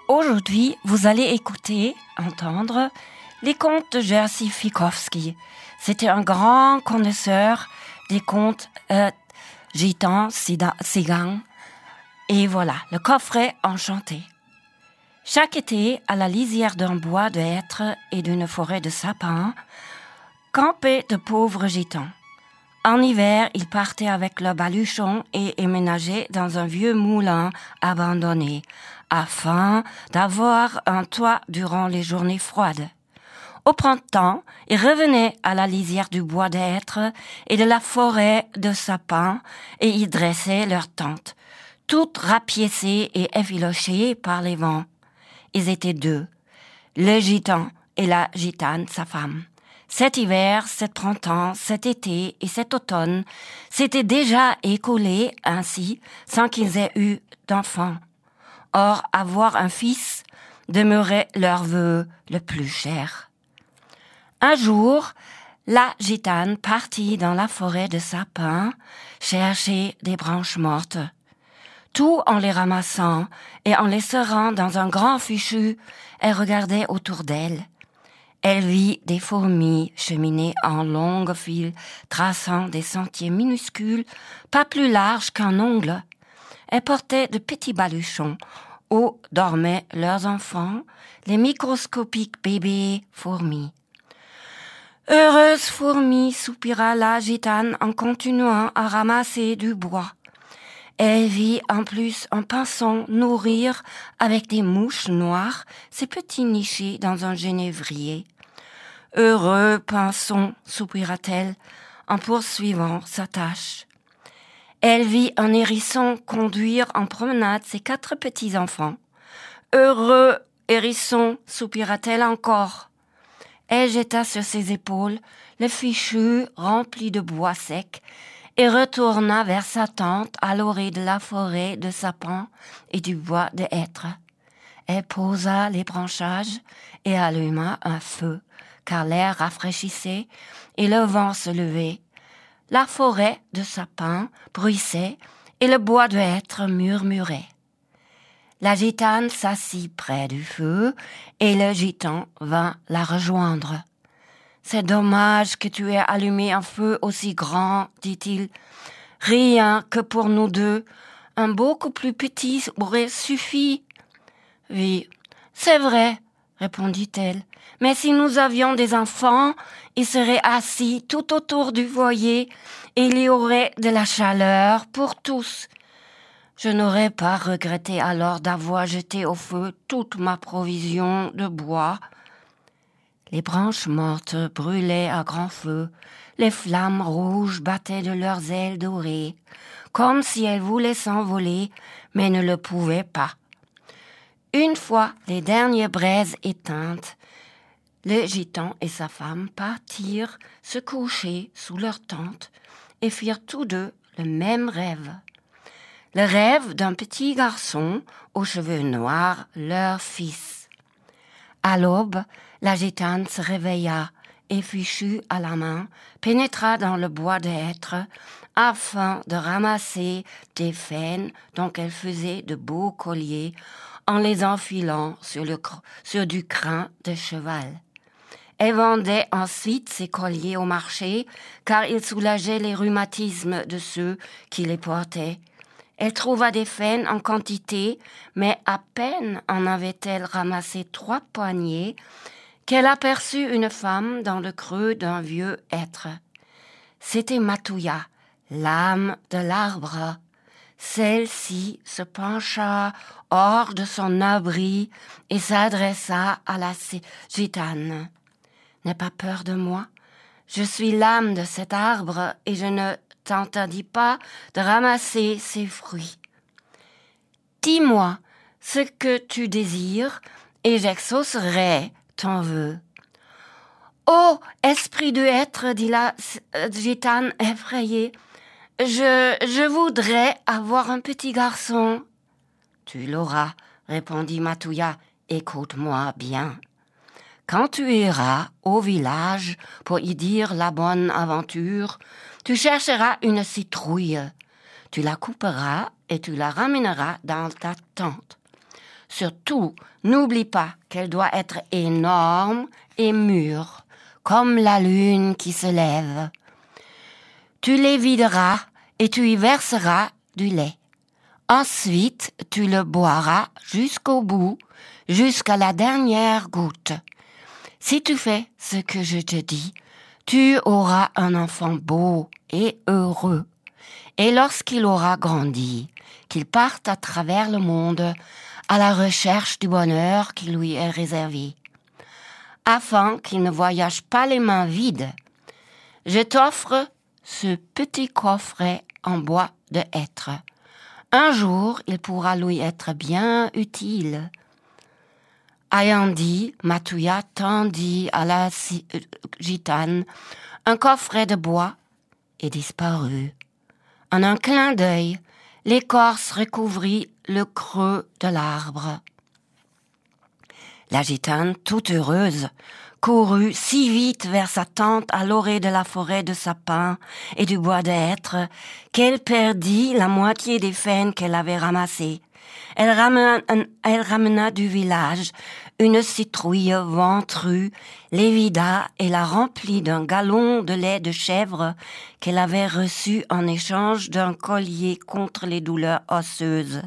Aujourd'hui, vous allez entendre les contes de Jerzy Fikowski. C'était un grand connaisseur des contes gitans, tziganes. Et voilà, le coffret enchanté. Chaque été, à la lisière d'un bois de hêtres et d'une forêt de sapins, campaient de pauvres gitans. En hiver, ils partaient avec leurs baluchons et emménageaient dans un vieux moulin abandonné, afin d'avoir un toit durant les journées froides. Au printemps, ils revenaient à la lisière du bois de hêtres et de la forêt de sapins et y dressaient leurs tentes, toutes rapiécées et effilochées par les vents. Ils étaient deux, le gitan et la gitane, sa femme. Cet hiver, cet printemps, cet été et cet automne s'étaient déjà écoulés ainsi sans qu'ils aient eu d'enfants. Or, avoir un fils demeurait leur vœu le plus cher. Un jour, la gitane partit dans la forêt de sapins chercher des branches mortes. Tout en les ramassant et en les serrant dans un grand fichu, elle regardait autour d'elle. Elle vit des fourmis cheminer en longues files, traçant des sentiers minuscules, pas plus larges qu'un ongle. Elles portaient de petits baluchons où dormaient leurs enfants, les microscopiques bébés fourmis. Heureuse fourmi, soupira la gitane en continuant à ramasser du bois. Elle vit en plus un pinson nourrir avec des mouches noires ses petits nichés dans un genévrier. Heureux pinson, soupira-t-elle en poursuivant sa tâche. Elle vit un hérisson conduire en promenade ses 4 petits-enfants. Heureux hérisson, soupira-t-elle encore. Elle jeta sur ses épaules le fichu rempli de bois sec et retourna vers sa tente à l'orée de la forêt de sapins et du bois de hêtres. Elle posa les branchages et alluma un feu, car l'air rafraîchissait et le vent se levait. La forêt de sapins bruissait et le bois de hêtres murmurait. La gitane s'assit près du feu et le gitan vint la rejoindre. « C'est dommage que tu aies allumé un feu aussi grand, dit-il. Rien que pour nous deux, un beaucoup plus petit aurait suffi. »« Oui, c'est vrai, répondit-elle. Mais si nous avions des enfants, ils seraient assis tout autour du foyer et il y aurait de la chaleur pour tous. Je n'aurais pas regretté alors d'avoir jeté au feu toute ma provision de bois. » Les branches mortes brûlaient à grand feu, les flammes rouges battaient de leurs ailes dorées, comme si elles voulaient s'envoler, mais ne le pouvaient pas. Une fois les dernières braises éteintes, le gitan et sa femme partirent se coucher sous leur tente et firent tous deux le même rêve. Le rêve d'un petit garçon aux cheveux noirs, leur fils. À l'aube, la gitane se réveilla et, fichu à la main, pénétra dans le bois de hêtres afin de ramasser des faines dont elle faisait de beaux colliers en les enfilant sur du crin de cheval. Elle vendait ensuite ces colliers au marché car ils soulageaient les rhumatismes de ceux qui les portaient. Elle trouva des faines en quantité, mais à peine en avait-elle ramassé 3 poignées qu'elle aperçut une femme dans le creux d'un vieux hêtre. C'était Matouya, l'âme de l'arbre. Celle-ci se pencha hors de son abri et s'adressa à la gitane. « N'aie pas peur de moi, je suis l'âme de cet arbre et je ne t'interdis pas de ramasser ses fruits. Dis-moi ce que tu désires et j'exaucerai ton vœu. »« Oh, esprit de hêtre, dit la gitane effrayée, je voudrais avoir un petit garçon. »« Tu l'auras, répondit Matouya, écoute-moi bien. Quand tu iras au village pour y dire la bonne aventure, tu chercheras une citrouille. Tu la couperas et tu la ramèneras dans ta tente. Surtout, n'oublie pas qu'elle doit être énorme et mûre, comme la lune qui se lève. Tu les videras et tu y verseras du lait. Ensuite, tu le boiras jusqu'au bout, jusqu'à la dernière goutte. Si tu fais ce que je te dis, tu auras un enfant beau et heureux. Et lorsqu'il aura grandi, qu'il parte à travers le monde à la recherche du bonheur qui lui est réservé, afin qu'il ne voyage pas les mains vides, je t'offre ce petit coffret en bois de hêtre. Un jour, il pourra lui être bien utile. Ayant dit, Matouya tendit à la gitane un coffret de bois et disparut. En un clin d'œil, l'écorce recouvrit le creux de l'arbre. La gitane, toute heureuse, courut si vite vers sa tente à l'orée de la forêt de sapins et du bois de hêtre qu'elle perdit la moitié des faines qu'elle avait ramassées. Elle ramena du village une citrouille ventrue, les vida et la remplit d'un gallon de lait de chèvre qu'elle avait reçu en échange d'un collier contre les douleurs osseuses.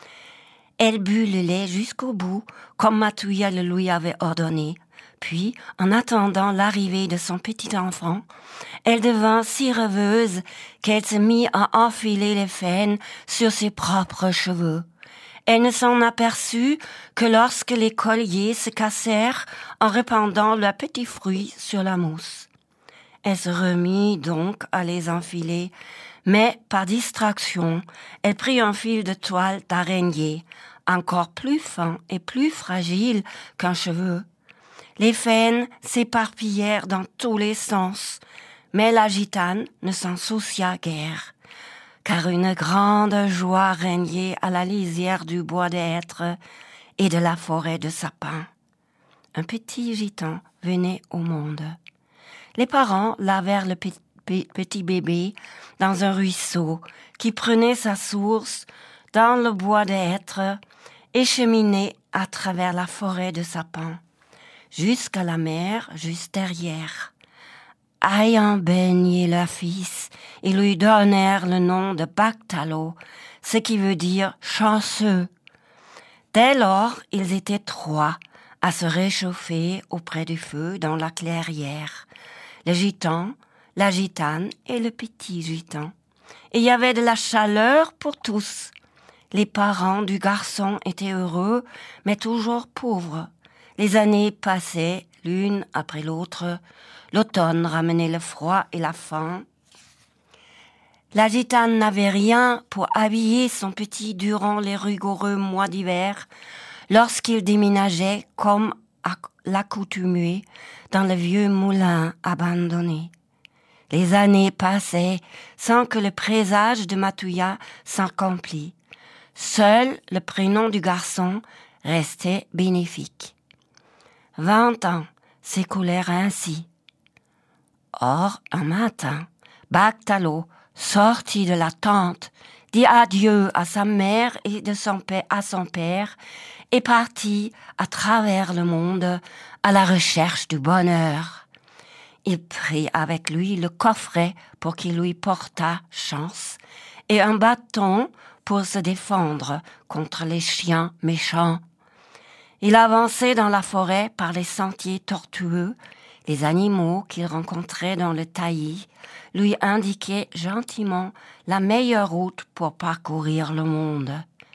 Elle but le lait jusqu'au bout, comme Matouya le lui avait ordonné. Puis, en attendant l'arrivée de son petit enfant, elle devint si rêveuse qu'elle se mit à enfiler les faines sur ses propres cheveux. Elle ne s'en aperçut que lorsque les colliers se cassèrent en répandant leurs petits fruits sur la mousse. Elle se remit donc à les enfiler, mais par distraction, elle prit un fil de toile d'araignée, encore plus fin et plus fragile qu'un cheveu. Les faines s'éparpillèrent dans tous les sens, mais la gitane ne s'en soucia guère, car une grande joie régnait à la lisière du bois de hêtre et de la forêt de sapins. Un petit gitan venait au monde. Les parents lavèrent le petit bébé dans un ruisseau qui prenait sa source dans le bois de hêtre et cheminait à travers la forêt de sapins, jusqu'à la mer, juste derrière. Ayant baigné leur fils, ils lui donnèrent le nom de Bactalo, ce qui veut dire chanceux. Dès lors, ils étaient 3 à se réchauffer auprès du feu dans la clairière. Le gitan, la gitane et le petit gitan. Et il y avait de la chaleur pour tous. Les parents du garçon étaient heureux, mais toujours pauvres. Les années passaient l'une après l'autre. L'automne ramenait le froid et la faim. La gitane n'avait rien pour habiller son petit durant les rigoureux mois d'hiver, lorsqu'il déménageait comme à l'accoutumée dans le vieux moulin abandonné. Les années passaient sans que le présage de Matouya s'accomplît. Seul le prénom du garçon restait bénéfique. 20 ans s'écoulèrent ainsi. Or, un matin, Bactalo sortit de la tente, dit adieu à sa mère et à son père, et partit à travers le monde à la recherche du bonheur. Il prit avec lui le coffret pour qu'il lui portât chance et un bâton pour se défendre contre les chiens méchants. Il avançait dans la forêt par les sentiers tortueux. Les animaux qu'il rencontrait dans le taillis lui indiquaient gentiment la meilleure route pour parcourir le monde.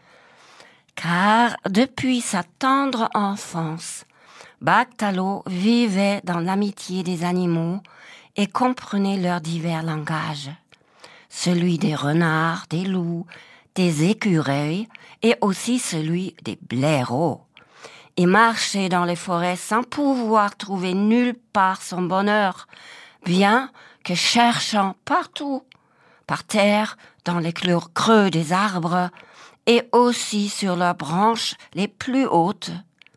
Car depuis sa tendre enfance, Bactalo vivait dans l'amitié des animaux et comprenait leurs divers langages, celui des renards, des loups, des écureuils et aussi celui des blaireaux. Il marchait dans les forêts sans pouvoir trouver nulle part son bonheur, bien que cherchant partout, par terre, dans les creux des arbres, et aussi sur leurs branches les plus hautes.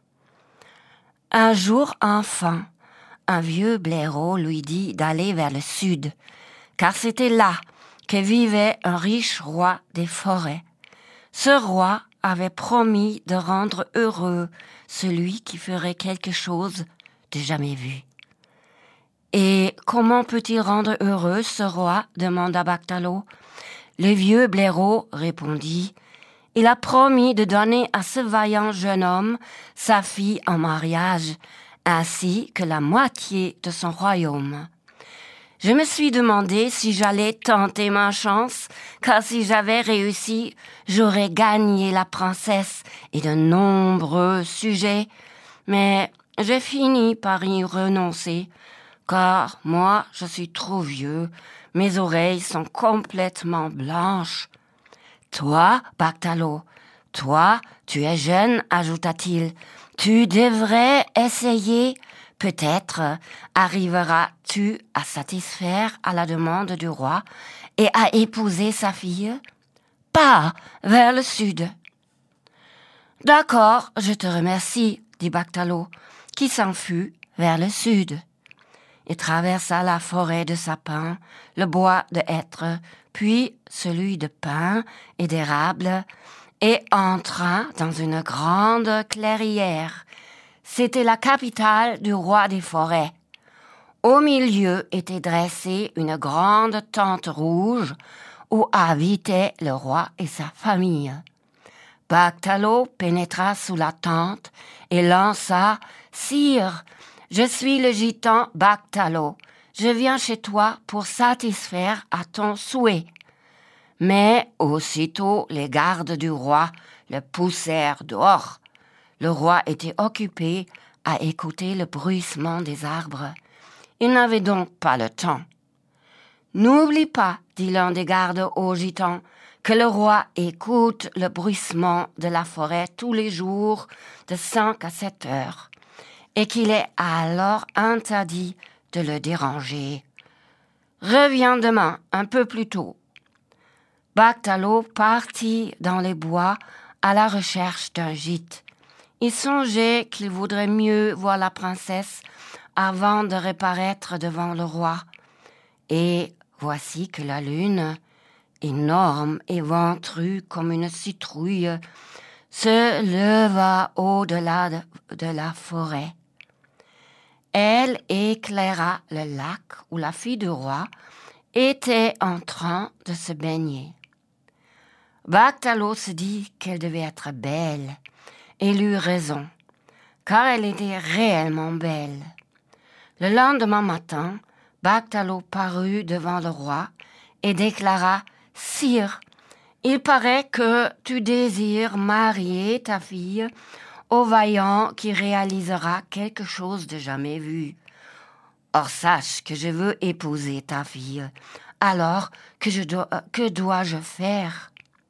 Un jour enfin, un vieux blaireau lui dit d'aller vers le sud, car c'était là que vivait un riche roi des forêts. Ce roi avait promis de rendre heureux celui qui ferait quelque chose de jamais vu. « Et comment peut-il rendre heureux ce roi ?» demanda Baktalo. Le vieux blaireau répondit « Il a promis de donner à ce vaillant jeune homme sa fille en mariage, ainsi que la moitié de son royaume. » Je me suis demandé si j'allais tenter ma chance, car si j'avais réussi, j'aurais gagné la princesse et de nombreux sujets. Mais j'ai fini par y renoncer, car moi, je suis trop vieux, mes oreilles sont complètement blanches. Toi, Baktalo, toi, tu es jeune, ajouta-t-il, tu devrais essayer. Peut-être arriveras-tu à satisfaire à la demande du roi et à épouser sa fille? Pas vers le sud. D'accord, je te remercie, dit Baktalo, qui s'en fut vers le sud. Il traversa la forêt de sapins, le bois de hêtres, puis celui de pins et d'érable, et entra dans une grande clairière. C'était la capitale du roi des forêts. Au milieu était dressée une grande tente rouge où habitaient le roi et sa famille. Baktalo pénétra sous la tente et lança « Sire, je suis le gitan Baktalo. Je viens chez toi pour satisfaire à ton souhait. » Mais aussitôt les gardes du roi le poussèrent dehors. Le roi était occupé à écouter le bruissement des arbres. Il n'avait donc pas le temps. « N'oublie pas, dit l'un des gardes au gitan, que le roi écoute le bruissement de la forêt tous les jours de 5 à 7 heures et qu'il est alors interdit de le déranger. Reviens demain un peu plus tôt. » Baktalo partit dans les bois à la recherche d'un gîte. Il songeait qu'il vaudrait mieux voir la princesse avant de reparaître devant le roi. Et voici que la lune, énorme et ventrue comme une citrouille, se leva au-delà de la forêt. Elle éclaira le lac où la fille du roi était en train de se baigner. Baktalo se dit qu'elle devait être belle. Et il eut raison, car elle était réellement belle. Le lendemain matin, Baktalo parut devant le roi et déclara « Sire, il paraît que tu désires marier ta fille au vaillant qui réalisera quelque chose de jamais vu. Or sache que je veux épouser ta fille. Alors, que dois-je faire ?»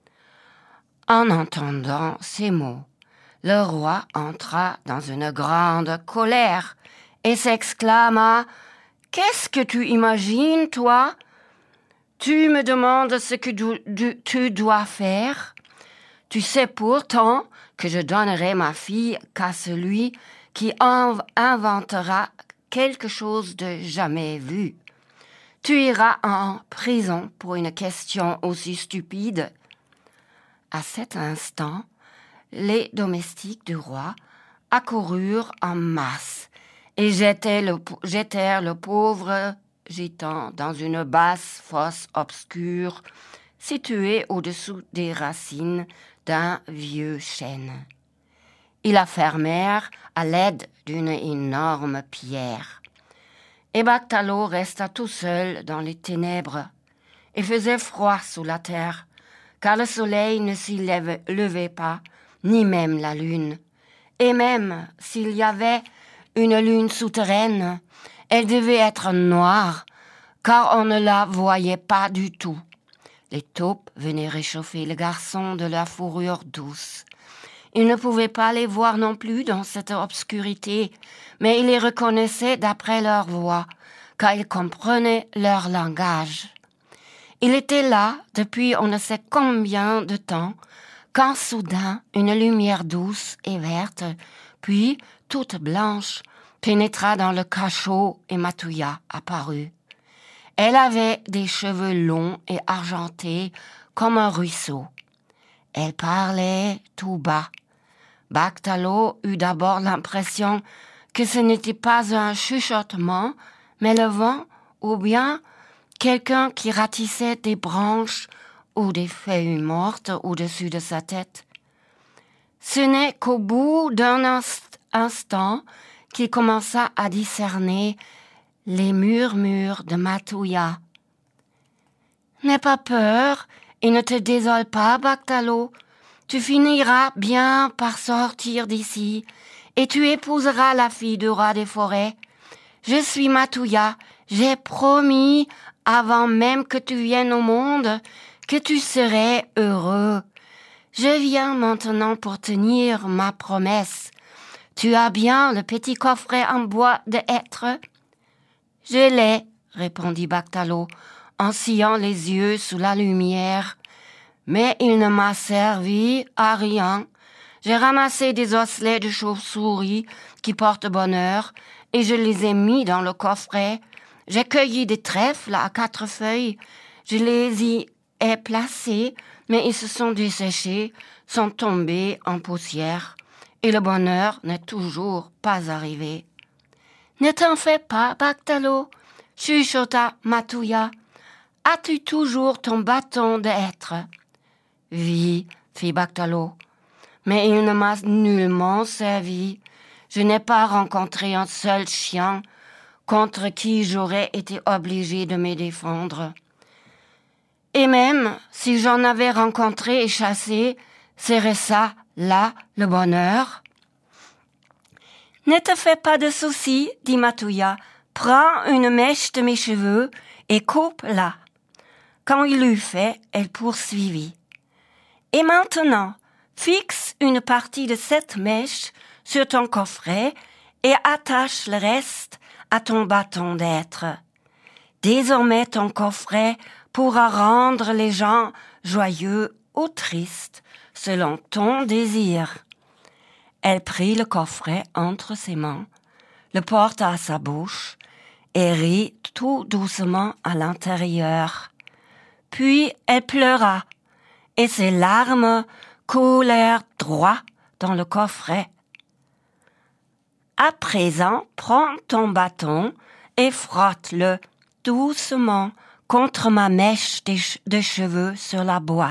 En entendant ces mots, le roi entra dans une grande colère et s'exclama « Qu'est-ce que tu imagines, toi? Tu me demandes ce que tu dois faire? Tu sais pourtant que je donnerai ma fille qu'à celui qui inventera quelque chose de jamais vu. Tu iras en prison pour une question aussi stupide. » À cet instant, les domestiques du roi accoururent en masse et jetèrent le pauvre gitan dans une basse fosse obscure située au-dessous des racines d'un vieux chêne. Ils la fermèrent à l'aide d'une énorme pierre. Et Baktalo resta tout seul dans les ténèbres. Il faisait froid sous la terre, car le soleil ne s'y levait pas, ni même la lune. Et même s'il y avait une lune souterraine, elle devait être noire, car on ne la voyait pas du tout. Les taupes venaient réchauffer le garçon de leur fourrure douce. Il ne pouvait pas les voir non plus dans cette obscurité, mais il les reconnaissait d'après leur voix, car il comprenait leur langage. Il était là depuis on ne sait combien de temps, quand soudain une lumière douce et verte, puis toute blanche, pénétra dans le cachot et Matouya apparut. Elle avait des cheveux longs et argentés comme un ruisseau. Elle parlait tout bas. Bactalo eut d'abord l'impression que ce n'était pas un chuchotement, mais le vent ou bien quelqu'un qui ratissait des branches ou des feuilles mortes au-dessus de sa tête. Ce n'est qu'au bout d'un instant qu'il commença à discerner les murmures de Matouya. « N'aie pas peur et ne te désole pas, Bactalo. Tu finiras bien par sortir d'ici et tu épouseras la fille du roi des forêts. Je suis Matouya, j'ai promis avant même que tu viennes au monde que tu serais heureux. Je viens maintenant pour tenir ma promesse. Tu as bien le petit coffret en bois de hêtre? »« Je l'ai, » répondit Bactalo, en sillant les yeux sous la lumière. « Mais il ne m'a servi à rien. J'ai ramassé des osselets de chauve-souris qui portent bonheur et je les ai mis dans le coffret. J'ai cueilli des trèfles à 4 feuilles. Je les y ai placés, mais ils se sont desséchés, sont tombés en poussière. Et le bonheur n'est toujours pas arrivé. »« Ne t'en fais pas, Bactalo, » chuchota Matouya. « As-tu toujours ton bâton de hêtre ?»« Oui, » fit Bactalo, « mais il ne m'a nullement servi. Je n'ai pas rencontré un seul chien contre qui j'aurais été obligé de me défendre. Et même si j'en avais rencontré et chassé, serait ça, là, le bonheur ?»« Ne te fais pas de soucis, » dit Matouya. « Prends une mèche de mes cheveux et coupe-la. » Quand il l'eut fait, elle poursuivit. « Et maintenant, fixe une partie de cette mèche sur ton coffret et attache le reste à ton bâton d'être. Désormais, ton coffret pourra rendre les gens joyeux ou tristes, selon ton désir. » Elle prit le coffret entre ses mains, le porta à sa bouche et rit tout doucement à l'intérieur. Puis elle pleura, et ses larmes coulèrent droit dans le coffret. « À présent, prends ton bâton et frotte-le doucement contre ma mèche de cheveux sur la boîte. »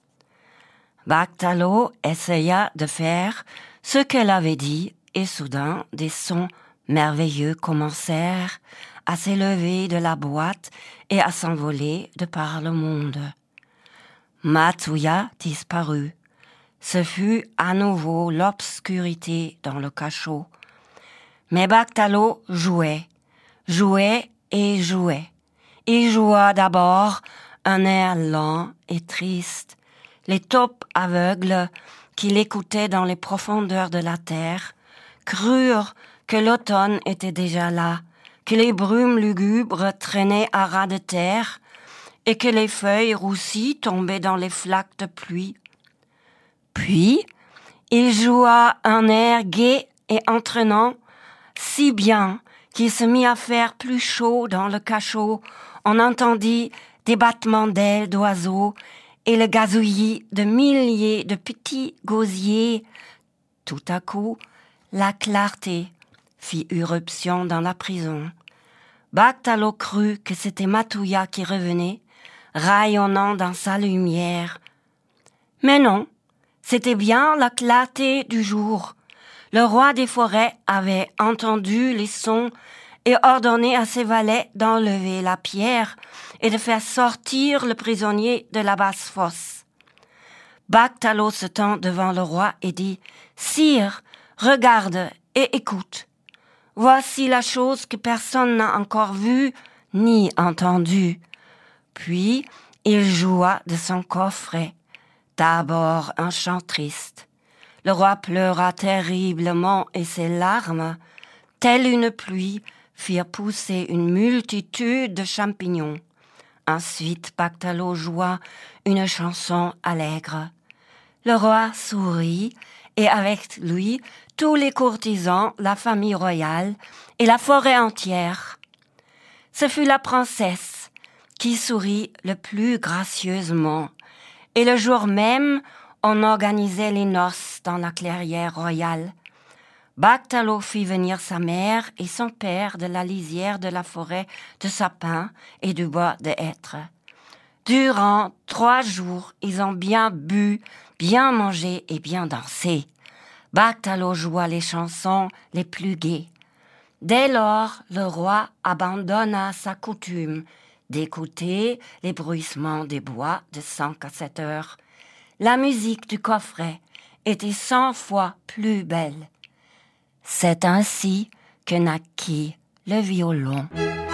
Bactalo essaya de faire ce qu'elle avait dit, et soudain des sons merveilleux commencèrent à s'élever de la boîte et à s'envoler de par le monde. Matouya disparut. Ce fut à nouveau l'obscurité dans le cachot. Mais Bactalo jouait et jouait. Il joua d'abord un air lent et triste. Les taupes aveugles qui l'écoutaient dans les profondeurs de la terre crurent que l'automne était déjà là, que les brumes lugubres traînaient à ras de terre et que les feuilles roussies tombaient dans les flaques de pluie. Puis, il joua un air gai et entraînant, si bien qu'il se mit à faire plus chaud dans le cachot. On entendit des battements d'ailes d'oiseaux et le gazouillis de milliers de petits gosiers. Tout à coup, la clarté fit irruption dans la prison. Bactalo crut que c'était Matouya qui revenait, rayonnant dans sa lumière. Mais non, c'était bien la clarté du jour. Le roi des forêts avait entendu les sons et ordonné à ses valets d'enlever la pierre et de faire sortir le prisonnier de la basse fosse. Bactalo se tint devant le roi et dit « Sire, regarde et écoute. Voici la chose que personne n'a encore vue ni entendue. » Puis il joua de son coffret. D'abord un chant triste. Le roi pleura terriblement et ses larmes, telle une pluie, firent pousser une multitude de champignons. Ensuite, Bactalo joua une chanson allègre. Le roi sourit et avec lui tous les courtisans, la famille royale et la forêt entière. Ce fut la princesse qui sourit le plus gracieusement. Et le jour même, On organisait les noces dans la clairière royale. Bactalo fit venir sa mère et son père de la lisière de la forêt de sapins et du bois de hêtres. Durant 3 jours, ils ont bien bu, bien mangé et bien dansé. Bactalo joua les chansons les plus gaies. Dès lors, le roi abandonna sa coutume d'écouter les bruissements des bois de 107 heures. La musique du coffret était 100 fois plus belle. C'est ainsi que naquit le violon.